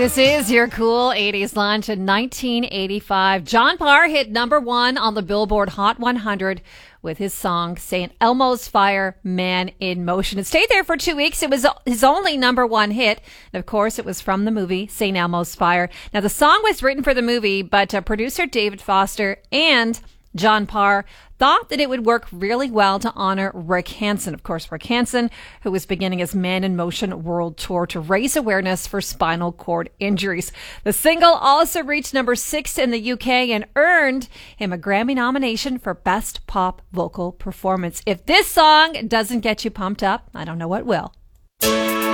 This is your cool 80s lunch in 1985. John Parr hit #1 on the Billboard Hot 100 with his song St. Elmo's Fire, Man in Motion. It stayed there for 2 weeks. It was his only #1 hit. And of course, it was from the movie St. Elmo's Fire. Now, the song was written for the movie, but producer David Foster and John Parr thought that it would work really well to honor Rick Hansen. Of course, Rick Hansen, who was beginning his Man in Motion World Tour to raise awareness for spinal cord injuries. The single also reached #6 in the UK and earned him a Grammy nomination for Best Pop Vocal Performance. If this song doesn't get you pumped up, I don't know what will.